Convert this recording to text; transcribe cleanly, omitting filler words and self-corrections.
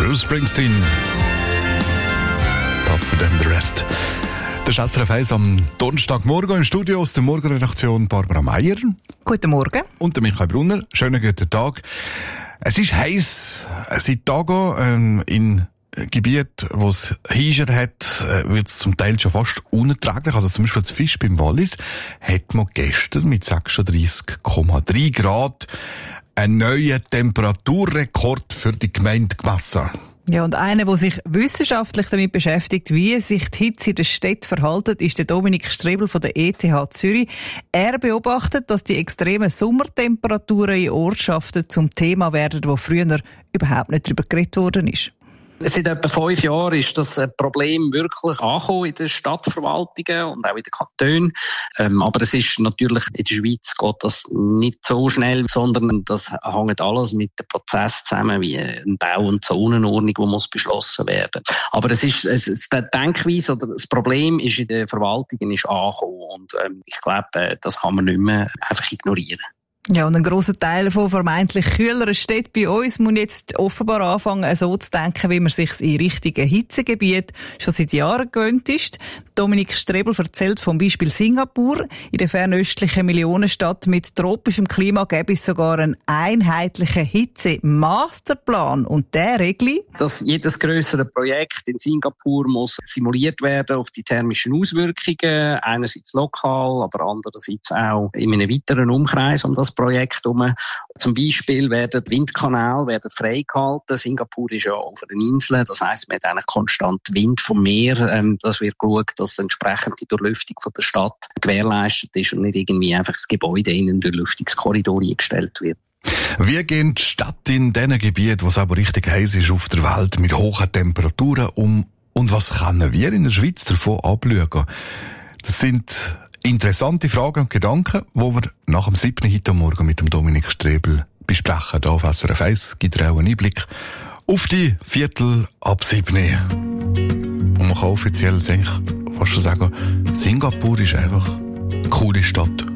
Bruce Springsteen. Tougher than the rest. Das ist SRF 1 am Donnerstagmorgen im Studio aus der Morgenredaktion Barbara Meier. Guten Morgen. Und der Michael Brunner. Schönen guten Tag. Es ist heiß. Seit Tagen in Gebieten, wo es Hiescher hat, wird es zum Teil schon fast unerträglich. Also zum Beispiel das Fisch beim Wallis hat man gestern mit 36,3 Grad einen neuen Temperaturrekord für die Gemeinde gemessen. Ja, und einer, der sich wissenschaftlich damit beschäftigt, wie sich die Hitze in der Stadt verhält, ist der Dominik Strebel von der ETH Zürich. Er beobachtet, dass die extremen Sommertemperaturen in Ortschaften zum Thema werden, wo früher überhaupt nicht darüber geredet worden ist. Seit etwa 5 Jahren ist das Problem wirklich angekommen in den Stadtverwaltungen und auch in den Kantonen. Aber es ist natürlich, in der Schweiz geht das nicht so schnell, sondern das hängt alles mit dem Prozess zusammen, wie ein Bau- und Zonenordnung, die muss beschlossen werden. Aber es ist, die Denkweise oder das Problem ist in den Verwaltungen ist angekommen und ich glaube, das kann man nicht mehr einfach ignorieren. Ja, und ein grosser Teil von vermeintlich kühleren Städten bei uns muss jetzt offenbar anfangen, so zu denken, wie man sich in richtigen Hitzegebieten schon seit Jahren gewöhnt ist. Dominik Strebel erzählt vom Beispiel Singapur. In der fernöstlichen Millionenstadt mit tropischem Klima gäbe es sogar einen einheitlichen Hitze-Masterplan. Und der regelt, dass jedes grössere Projekt in Singapur muss simuliert werden auf die thermischen Auswirkungen, einerseits lokal, aber andererseits auch in einem weiteren Umkreis um das Projekt herum. Zum Beispiel werden Windkanäle freigehalten. Singapur ist ja auf einer Insel, das heisst, man hat einen konstanten Wind vom Meer. Das wird geschaut, dass entsprechend die Durchlüftung von der Stadt gewährleistet ist und nicht irgendwie einfach das Gebäude in einen Durchlüftungskorridor eingestellt wird. Wie geht die Stadt in diesen Gebieten, wo es aber richtig heiß ist auf der Welt, mit hohen Temperaturen um? Und was können wir in der Schweiz davon abschauen? Das sind interessante Fragen und Gedanken, die wir nach dem 7. heute Morgen mit dem Dominik Strebel besprechen. Hier auf SRF 1 gibt er auch einen Einblick auf die 7:15. Und man kann offiziell eigentlich fast schon sagen, Singapur ist einfach eine coole Stadt.